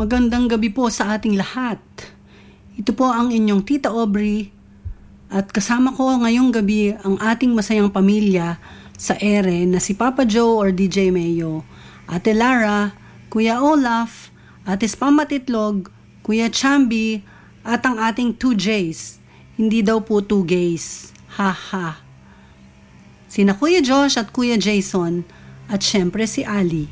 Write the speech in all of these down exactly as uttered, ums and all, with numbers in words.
Magandang gabi po sa ating lahat. Ito po ang inyong Tita Aubrey at kasama ko ngayong gabi ang ating masayang pamilya sa ere na si Papa Joe or D J Mayo, Ate Lara, Kuya Olaf, Ate Spamatitlog, Kuya Chambi at ang ating two J's. Hindi daw po two gays. Ha ha. Sina Kuya Josh at Kuya Jason at syempre si Ali.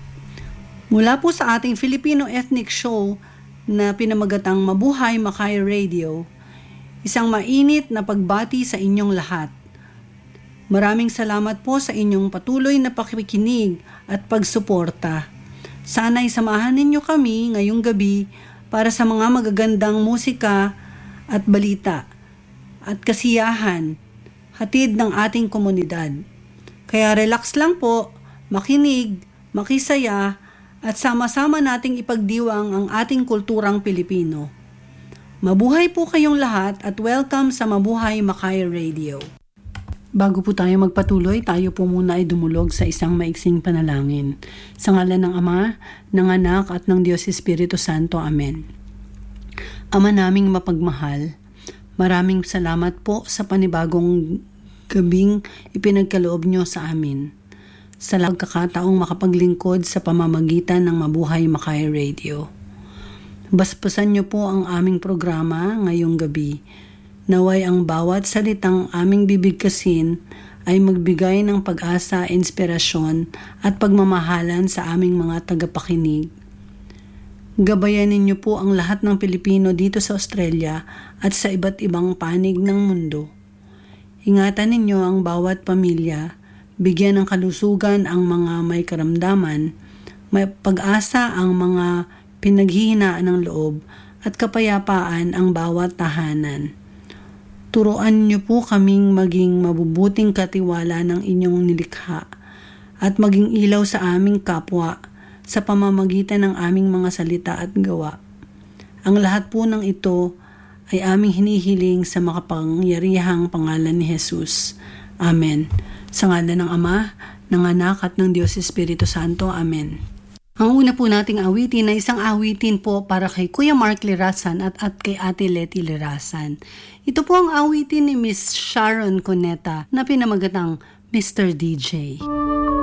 Mula po sa ating Filipino ethnic show na pinamagatang Mabuhay Makay Radio, isang mainit na pagbati sa inyong lahat. Maraming salamat po sa inyong patuloy na pakikinig at pagsuporta. Sana'y samahan ninyo kami ngayong gabi para sa mga magagandang musika at balita at kasiyahan hatid ng ating komunidad. Kaya relax lang po, makinig, makisaya, at sama-sama nating ipagdiwang ang ating kulturang Pilipino. Mabuhay po kayong lahat at welcome sa Mabuhay Makay Radio. Bago po tayo magpatuloy, tayo po muna ay dumulog sa isang maiksing panalangin. Sa ngalan ng Ama, ng Anak at ng Diyos Espiritu Santo. Amen. Ama naming mapagmahal, maraming salamat po sa panibagong gabing ipinagkaloob nyo sa amin. Sa pagkakataong makapaglingkod sa pamamagitan ng Mabuhay Makay Radio. Basbasan niyo po ang aming programa ngayong gabi. Naway ang bawat salitang aming bibigkasin ay magbigay ng pag-asa, inspirasyon at pagmamahalan sa aming mga tagapakinig. Gabayan ninyo po ang lahat ng Pilipino dito sa Australia at sa iba't ibang panig ng mundo. Ingatan ninyo ang bawat pamilya. Bigyan ng kalusugan ang mga may karamdaman, may pag-asa ang mga pinaghihinaan ng loob at kapayapaan ang bawat tahanan. Turuan niyo po kaming maging mabubuting katiwala ng inyong nilikha at maging ilaw sa aming kapwa sa pamamagitan ng aming mga salita at gawa. Ang lahat po ng ito ay aming hinihiling sa makapangyarihang pangalan ni Jesus. Amen. Sa ngalan ng Ama, ng Anak at ng Diyos Espiritu Santo. Amen. Ang una po nating awitin ay isang awitin po para kay Kuya Mark Lirasan at, at kay Ate Letty Lirasan. Ito po ang awitin ni Miss Sharon Cuneta na pinamagatang Mister D J.